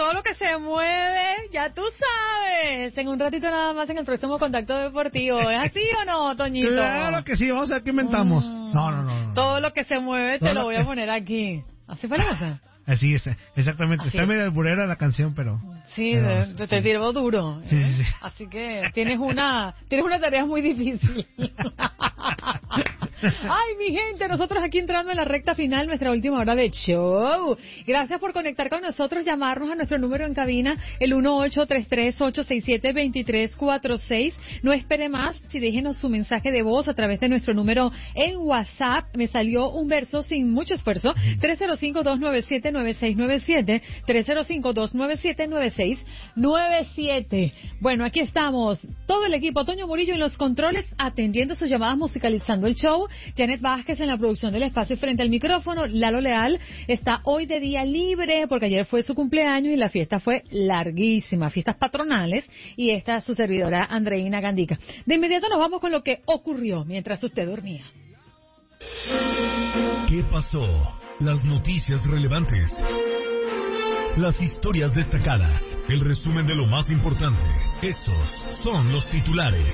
todo lo que se mueve, ya tú sabes. En un ratito nada más en el próximo Contacto Deportivo. ¿Es así o no, Toñito? Claro que sí, vamos a ver qué inventamos. No. Todo lo que se mueve te lo voy a poner aquí. ¿Así fue la cosa? Así es, exactamente. Así Está medio alburera la canción, pero... Sí, te tiró duro. Sí. Así que tienes una tarea muy difícil. Ay, mi gente, nosotros aquí entrando en la recta final, nuestra última hora de show. Gracias por conectar con nosotros, llamarnos a nuestro número en cabina, el 1833-867-2346. No espere más, si déjenos su mensaje de voz a través de nuestro número en WhatsApp. Me salió un verso sin mucho esfuerzo, 305-297-9697, 305-297-9697. Bueno, aquí estamos, todo el equipo, Toño Murillo en los controles, atendiendo sus llamadas, musicalizando el show. Janet Vázquez en la producción del espacio frente al micrófono. Lalo Leal está hoy de día libre porque ayer fue su cumpleaños y la fiesta fue larguísima, fiestas patronales, y esta es su servidora Andreina Gandica. De inmediato nos vamos con lo que ocurrió mientras usted dormía. ¿Qué pasó? Las noticias relevantes, las historias destacadas, el resumen de lo más importante. Estos son los titulares.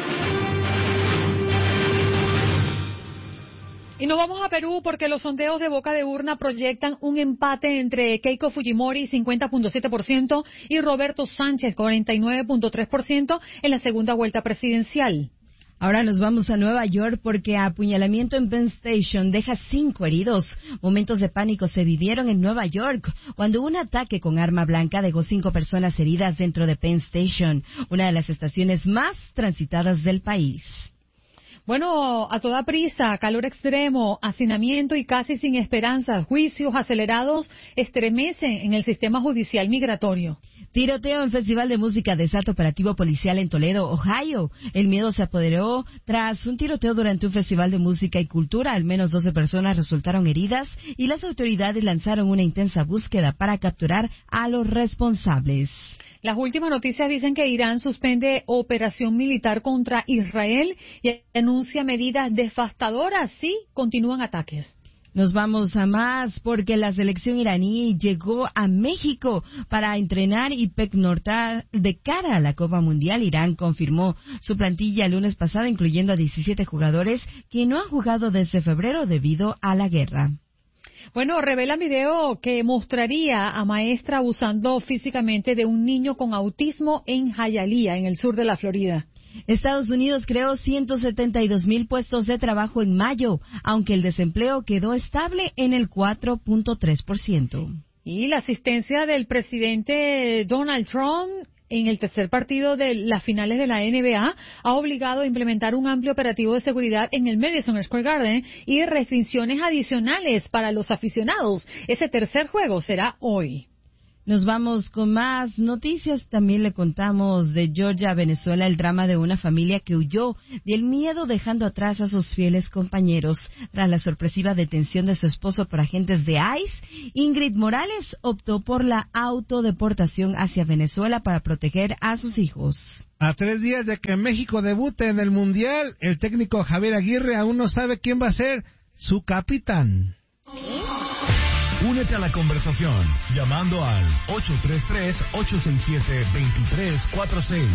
Y nos vamos a Perú porque los sondeos de boca de urna proyectan un empate entre Keiko Fujimori, 50.7%, y Roberto Sánchez, 49.3%, en la segunda vuelta presidencial. Ahora nos vamos a Nueva York porque apuñalamiento en Penn Station deja 5 heridos. Momentos de pánico se vivieron en Nueva York cuando un ataque con arma blanca dejó 5 personas heridas dentro de Penn Station, una de las estaciones más transitadas del país. Bueno, a toda prisa, calor extremo, hacinamiento y casi sin esperanzas, juicios acelerados estremecen en el sistema judicial migratorio. Tiroteo en Festival de Música desata operativo policial en Toledo, Ohio. El miedo se apoderó tras un tiroteo durante un festival de música y cultura. Al menos 12 personas resultaron heridas y las autoridades lanzaron una intensa búsqueda para capturar a los responsables. Las últimas noticias dicen que Irán suspende operación militar contra Israel y anuncia medidas devastadoras si continúan ataques. Nos vamos a más porque la selección iraní llegó a México para entrenar y pernoctar de cara a la Copa Mundial. Irán confirmó su plantilla el lunes pasado, incluyendo a 17 jugadores que no han jugado desde febrero debido a la guerra. Bueno, revela video que mostraría a maestra abusando físicamente de un niño con autismo en Hialeah, en el sur de la Florida. Estados Unidos creó 172,000 puestos de trabajo en mayo, aunque el desempleo quedó estable en el 4.3%. Y la asistencia del presidente Donald Trump en el tercer partido de las finales de la NBA ha obligado a implementar un amplio operativo de seguridad en el Madison Square Garden y restricciones adicionales para los aficionados. Ese tercer juego será hoy. Nos vamos con más noticias. También le contamos de Georgia, Venezuela, el drama de una familia que huyó del miedo dejando atrás a sus fieles compañeros. Tras la sorpresiva detención de su esposo por agentes de ICE, Ingrid Morales optó por la autodeportación hacia Venezuela para proteger a sus hijos. A 3 días de que México debute en el Mundial, el técnico Javier Aguirre aún no sabe quién va a ser su capitán. Únete a la conversación llamando al 833-867-2346.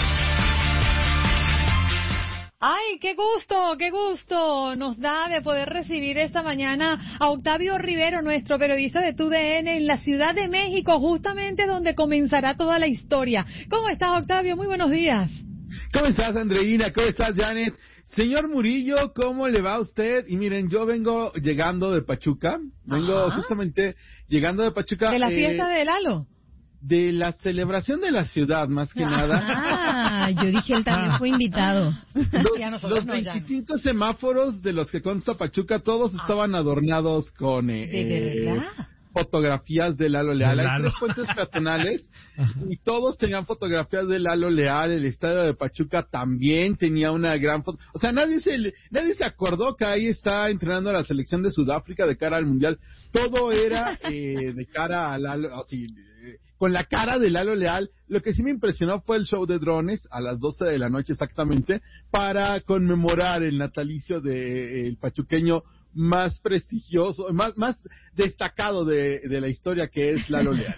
¡Ay, qué gusto nos da de poder recibir esta mañana a Octavio Rivero, nuestro periodista de TUDN en la Ciudad de México, justamente donde comenzará toda la historia. ¿Cómo estás, Octavio? Muy buenos días. ¿Cómo estás, Andreina? ¿Cómo estás, Janet? Señor Murillo, ¿cómo le va a usted? Y miren, yo vengo llegando de Pachuca, justamente llegando de Pachuca. ¿De la fiesta de Lalo? De la celebración de la ciudad, más que nada. Ah, yo dije, él también fue invitado. Los 25 semáforos de los que consta Pachuca, todos estaban adornados con ¿de verdad? Fotografías de Lalo Leal. Hay 3 puentes peatonales y todos tenían fotografías de Lalo Leal. El estadio de Pachuca también tenía una gran foto. O sea, nadie se acordó que ahí está entrenando a la selección de Sudáfrica de cara al Mundial. Todo era de cara a Lalo, así, con la cara de Lalo Leal. Lo que sí me impresionó fue el show de drones a las 12 de la noche exactamente para conmemorar el natalicio del pachuqueño más prestigioso, más destacado de la historia, que es Lalo Leal.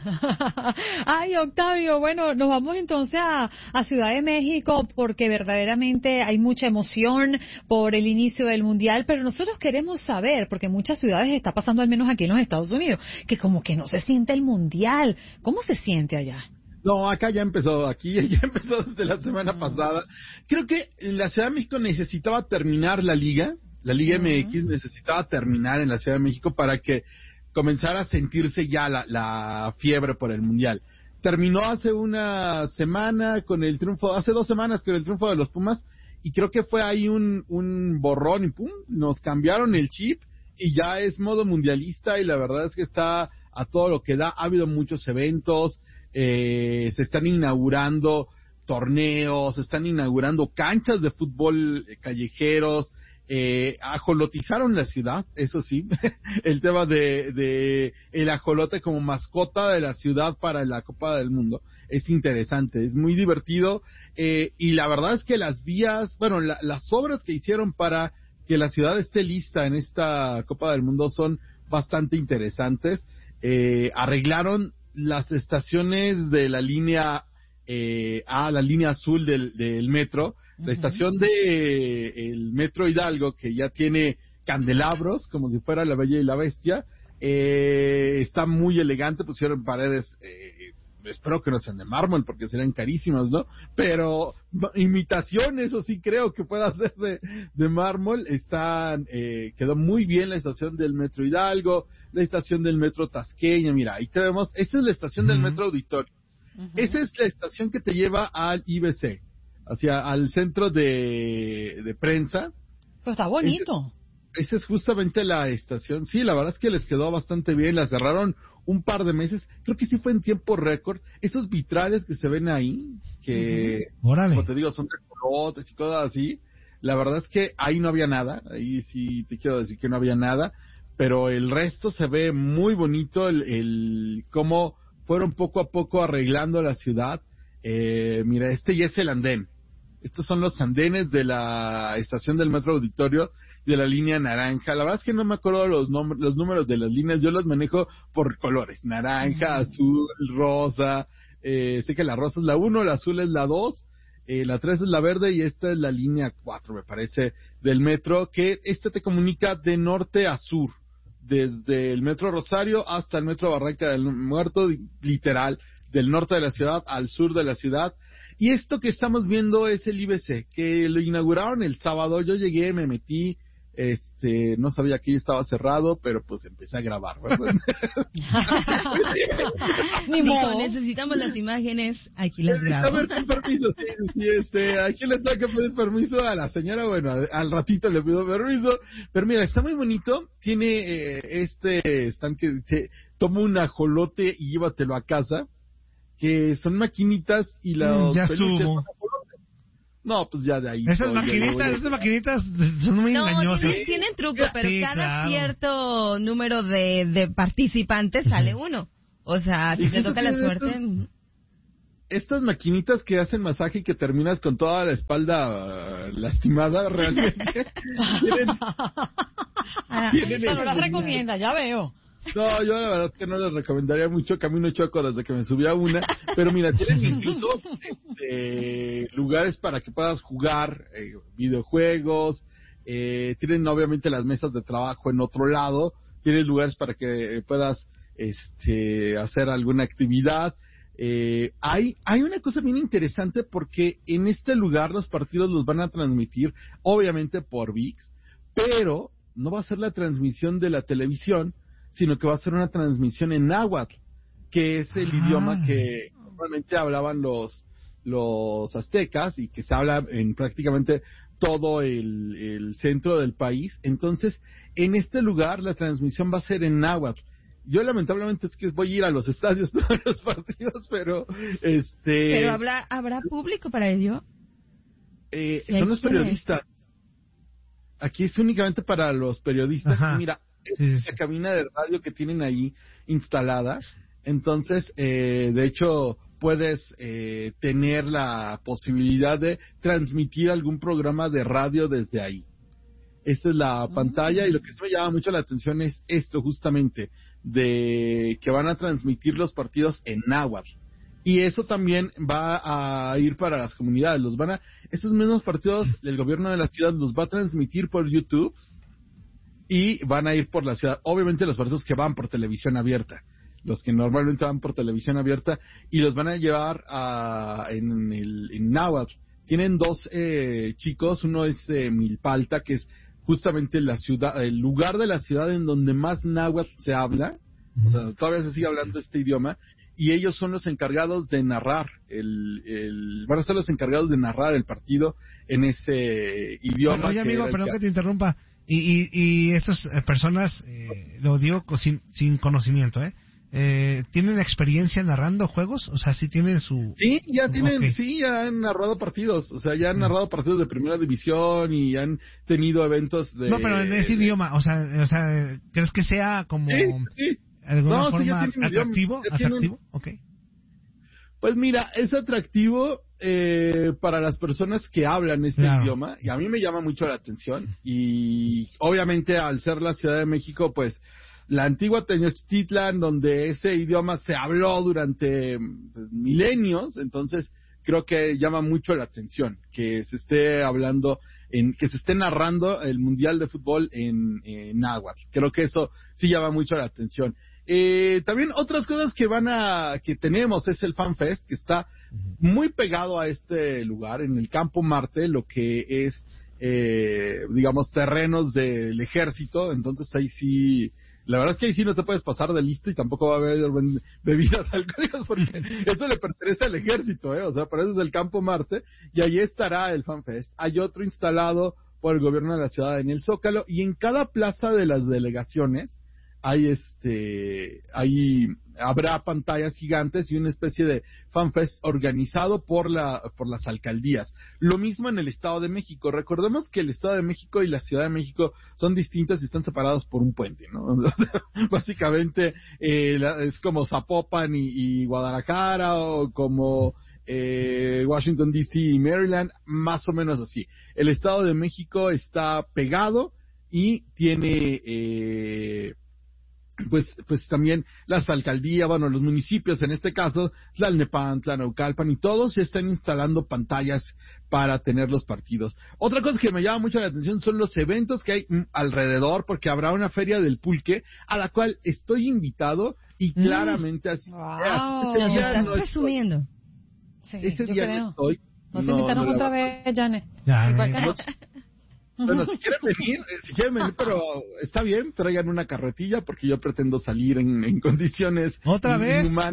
Ay, Octavio, bueno, nos vamos entonces a Ciudad de México porque verdaderamente hay mucha emoción por el inicio del Mundial, pero nosotros queremos saber, porque en muchas ciudades está pasando, al menos aquí en los Estados Unidos, que como que no se siente el Mundial. ¿Cómo se siente allá? No, acá ya empezó, ya empezó desde la semana pasada. Creo que la Ciudad de México necesitaba terminar la Liga MX necesitaba terminar en la Ciudad de México para que comenzara a sentirse ya la fiebre por el Mundial. Terminó hace una semana con el triunfo, hace 2 semanas con el triunfo de los Pumas, y creo que fue ahí un borrón y pum, nos cambiaron el chip y ya es modo mundialista, y la verdad es que está a todo lo que da. Ha habido muchos eventos, se están inaugurando torneos, se están inaugurando canchas de fútbol callejeros, ajolotizaron la ciudad, eso sí, el tema de el ajolote como mascota de la ciudad para la Copa del Mundo es interesante, es muy divertido, y la verdad es que las vías, bueno, las obras que hicieron para que la ciudad esté lista en esta Copa del Mundo son bastante interesantes. Arreglaron las estaciones de la línea la línea azul del metro. La estación de el Metro Hidalgo, que ya tiene candelabros, como si fuera La Bella y la Bestia, está muy elegante, pusieron paredes, espero que no sean de mármol, porque serían carísimas, ¿no? Pero imitación, eso sí creo que pueda ser de mármol. Quedó muy bien la estación del Metro Hidalgo, la estación del Metro Tasqueña, mira, ahí tenemos, esta es la estación del Metro Auditorio. Esa es la estación que te lleva al IBC, al centro de prensa. Pues está bonito. Esa es justamente la estación. Sí, la verdad es que les quedó bastante bien. La cerraron un par de meses. Creo que sí fue en tiempo récord. Esos vitrales que se ven ahí, que, como te digo, son de colotes y cosas así. La verdad es que ahí no había nada. Ahí sí te quiero decir que no había nada. Pero el resto se ve muy bonito. El cómo fueron poco a poco arreglando la ciudad. Mira, ya es el andén. Estos son los andenes de la estación del Metro Auditorio de la línea naranja. La verdad es que no me acuerdo los números de las líneas. Yo los manejo por colores: naranja, azul, rosa. Sé que la rosa es la 1, la azul es la 2, la 3 es la verde, y esta es la línea 4, me parece, del metro, que te comunica de norte a sur, desde el Metro Rosario hasta el Metro Barranca del Muerto, literal, del norte de la ciudad al sur de la ciudad. Y esto que estamos viendo es el IBC, que lo inauguraron el sábado. Yo llegué, me metí, no sabía que ya estaba cerrado, pero pues empecé a grabar, ¿verdad? Ni modo, necesitamos las imágenes, aquí las grabo. A ver, con permiso, sí, aquí le tengo que pedir permiso a la señora, bueno, al ratito le pido permiso, pero mira, está muy bonito, tiene stand que toma un ajolote y llévatelo a casa, que son maquinitas y los peluches son ajolotes. No, pues ya de ahí. Esas maquinitas son muy engañosas. Tienen truco, pero sí, cada cierto número de participantes sale uno. O sea, si te toca la suerte. Estas maquinitas que hacen masaje y que terminas con toda la espalda lastimada, realmente. tienen no las recomienda, ya veo. No, yo la verdad es que no les recomendaría mucho. Camino choco desde que me subí a una, pero mira, tienen incluso lugares para que puedas jugar videojuegos, tienen obviamente las mesas de trabajo en otro lado, tienen lugares para que puedas hacer alguna actividad. Hay una cosa bien interesante, porque en este lugar los partidos los van a transmitir obviamente por ViX, pero no va a ser la transmisión de la televisión, sino que va a ser una transmisión en náhuatl, que es el idioma que normalmente hablaban los aztecas y que se habla en prácticamente todo el centro del país. Entonces, en este lugar la transmisión va a ser en náhuatl. Yo lamentablemente es que voy a ir a los estadios todos los partidos, pero ¿Pero habrá público para ello? Son los periodistas. Aquí es únicamente para los periodistas. Y mira, es la cabina de radio que tienen ahí instalada. Entonces, de hecho, puedes tener la posibilidad de transmitir algún programa de radio desde ahí. Esta es la pantalla, y lo que sí me llama mucho la atención es esto justamente, de que van a transmitir los partidos en náhuatl. Y eso también va a ir para las comunidades. Estos mismos partidos, el gobierno de la ciudad los va a transmitir por YouTube y van a ir por la ciudad. Obviamente los partidos que van por televisión abierta, los que normalmente van por televisión abierta, y los van a llevar en náhuatl. Tienen dos chicos, uno es Milpalta, que es justamente la ciudad, el lugar de la ciudad en donde más náhuatl se habla. O sea, todavía se sigue hablando este idioma. Y ellos son los encargados de narrar van a ser los encargados de narrar el partido en ese idioma. Oye, amigo, perdón que te interrumpa. Y estas personas, lo digo sin conocimiento, ¿tienen experiencia narrando juegos? O sea, ¿sí tienen su...? Sí, ya tienen, okay. Sí, ya han narrado partidos. O sea, ya han narrado partidos de primera división y han tenido eventos de... No, pero en ese idioma, o sea, ¿crees que sea como... Sí. ¿Alguna forma atractivo? ¿Atractivo? Okay. Pues mira, es atractivo para las personas que hablan este idioma, y a mí me llama mucho la atención. Y obviamente, al ser la Ciudad de México, pues la antigua Tenochtitlan, donde ese idioma se habló durante milenios, entonces creo que llama mucho la atención que se esté hablando, que se esté narrando el Mundial de Fútbol en náhuatl. Creo que eso sí llama mucho la atención. También otras cosas que tenemos es el Fan Fest, que está muy pegado a este lugar, en el Campo Marte, lo que es, digamos, terrenos del ejército. Entonces ahí sí, la verdad es que ahí sí no te puedes pasar de listo, y tampoco va a haber bebidas alcohólicas, porque eso le pertenece al ejército, o sea, para eso es el Campo Marte, y ahí estará el Fan Fest. Hay otro instalado por el gobierno de la ciudad en el Zócalo, y en cada plaza de las delegaciones ahí habrá pantallas gigantes y una especie de fanfest organizado por las alcaldías. Lo mismo en el Estado de México. Recordemos que el Estado de México y la Ciudad de México son distintos y están separados por un puente, ¿no? Básicamente es como Zapopan y Guadalajara, o como Washington D.C. y Maryland, más o menos así. El Estado de México está pegado y tiene pues también las alcaldías, los municipios, en este caso Tlalnepantla, Naucalpan, y todos están instalando pantallas para tener los partidos. Otra cosa que me llama mucho la atención son los eventos que hay alrededor, porque habrá una feria del pulque a la cual estoy invitado, y claramente así. Wow. Nos estás presumiendo. Sí, ese día creo. no estoy. Nos invitaron otra vez, Janet. Bueno, si quieren venir, pero está bien, traigan una carretilla, porque yo pretendo salir en condiciones inhumanas.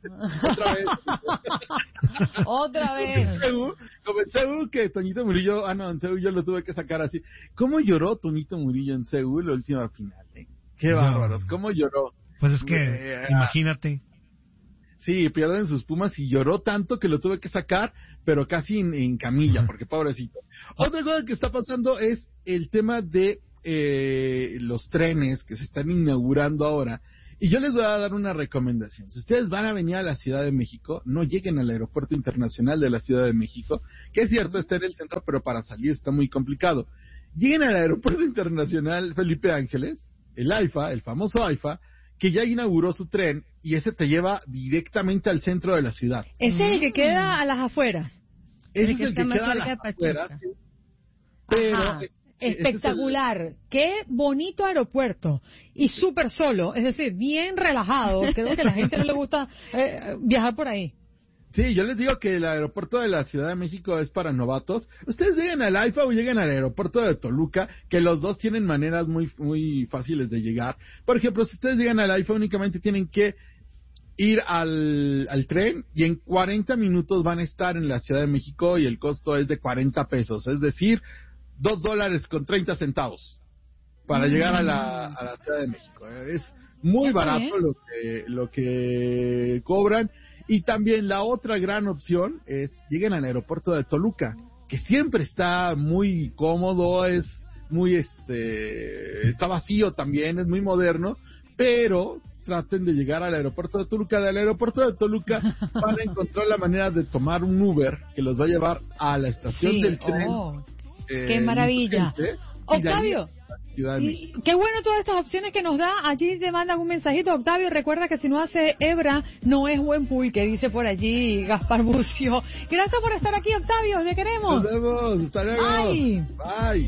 Otra vez. Como en Seúl, que Toñito Murillo, en Seúl yo lo tuve que sacar así. ¿Cómo lloró Toñito Murillo en Seúl la última final? Qué bárbaros, ¿cómo lloró? Pues es que, imagínate. Sí, pierden sus Pumas, y lloró tanto que lo tuve que sacar, pero casi en camilla, porque pobrecito. Otra cosa que está pasando es el tema de los trenes que se están inaugurando ahora. Y yo les voy a dar una recomendación. Si ustedes van a venir a la Ciudad de México, no lleguen al Aeropuerto Internacional de la Ciudad de México, que es cierto, está en el centro, pero para salir está muy complicado. Lleguen al Aeropuerto Internacional Felipe Ángeles, el AIFA, el famoso AIFA, que ya inauguró su tren, y ese te lleva directamente al centro de la ciudad. Ese es el que queda a las afueras. Ese es el que queda a las afueras. Pero espectacular. Qué bonito aeropuerto. Y súper solo, es decir, bien relajado. Creo que a la gente no le gusta viajar por ahí. Sí, yo les digo que el aeropuerto de la Ciudad de México es para novatos. Ustedes lleguen al AIFA o lleguen al aeropuerto de Toluca, que los dos tienen maneras muy, muy fáciles de llegar. Por ejemplo, si ustedes llegan al AIFA, únicamente tienen que ir al tren, y en 40 minutos van a estar en la Ciudad de México, y el costo es de 40 pesos, es decir, $2.30 para llegar a la Ciudad de México. Es muy barato lo que cobran. Y también la otra gran opción es lleguen al aeropuerto de Toluca, que siempre está muy cómodo, es muy está vacío también, es muy moderno, pero traten de llegar al aeropuerto de Toluca. Del aeropuerto de Toluca van a encontrar la manera de tomar un Uber que los va a llevar a la estación del tren. ¡Qué maravilla! Octavio, qué bueno todas estas opciones que nos da. Allí te mandan un mensajito. Octavio, recuerda que si no hace hebra, no es buen pulque, dice por allí Gaspar Bucio. Gracias por estar aquí, Octavio, te queremos. Nos vemos, hasta luego. Bye. Bye.